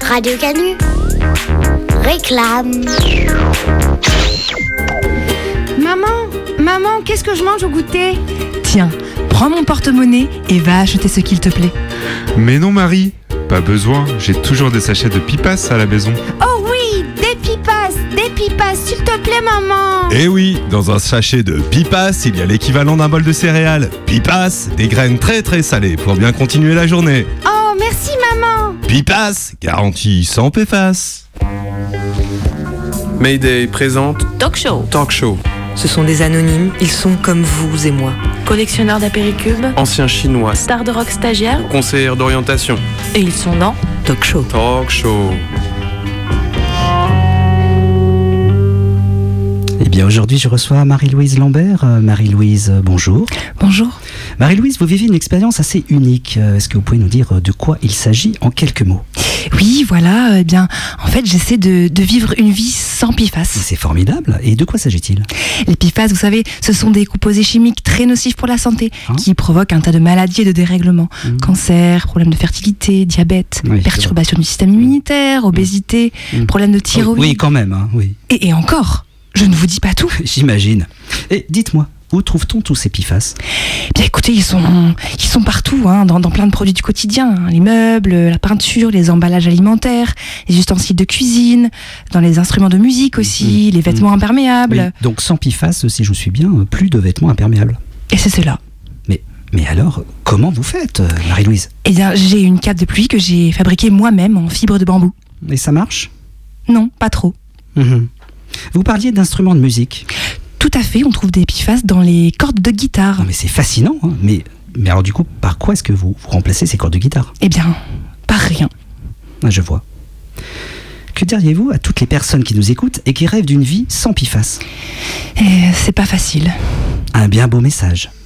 Radio Canu. Réclame. Maman, qu'est-ce que je mange au goûter ? Tiens, prends mon porte-monnaie et va acheter ce qu'il te plaît. Mais non Marie, pas besoin, j'ai toujours des sachets de pipas à la maison. Oh oui, des pipas, s'il te plaît maman. Eh oui, dans un sachet de pipas, il y a l'équivalent d'un bol de céréales. Pipas, des graines très très salées pour bien continuer la journée. Oh, merci maman. Pipas, garantie sans PFAS. Mayday présente Talk Show. Ce sont des anonymes, ils sont comme vous et moi. Collectionneurs d'apéricubes, ancien chinois, star de rock stagiaire, conseillère d'orientation. et ils sont dans Talk Show. Talk Show. Eh bien, aujourd'hui, je reçois Marie-Louise Lambert. Marie-Louise, bonjour. Bonjour. Marie-Louise, vous vivez une expérience assez unique. Est-ce que vous pouvez nous dire de quoi il s'agit en quelques mots ? Oui, voilà, en fait, j'essaie de vivre une vie sans PFAS. C'est formidable. Et de quoi s'agit-il ? Les PFAS, vous savez, ce sont des composés chimiques très nocifs pour la santé, qui provoquent un tas de maladies et de dérèglements. Cancer, problèmes de fertilité, diabète, perturbation du système immunitaire, obésité, problèmes de thyroïde. Oui, quand même, oui. Et encore, je ne vous dis pas tout. J'imagine. Et dites-moi, où trouve-t-on tous ces PFAS ? Bien écoutez, ils sont partout, dans plein de produits du quotidien. Les meubles, la peinture, les emballages alimentaires, les ustensiles de cuisine, dans les instruments de musique aussi, les vêtements imperméables. Oui, donc sans PFAS, si je vous suis bien, plus de vêtements imperméables. Et c'est cela. Mais alors, comment vous faites, Marie-Louise ? Eh bien, j'ai une cape de pluie que j'ai fabriquée moi-même en fibre de bambou. Et ça marche ? Non, pas trop. Vous parliez d'instruments de musique. Tout à fait, on trouve des PFAS dans les cordes de guitare. Non, mais c'est fascinant, hein. Mais alors du coup, par quoi est-ce que vous remplacez ces cordes de guitare ? Eh bien, par rien. Ah, je vois. Que diriez-vous à toutes les personnes qui nous écoutent et qui rêvent d'une vie sans PFAS ? C'est pas facile. Un bien beau message.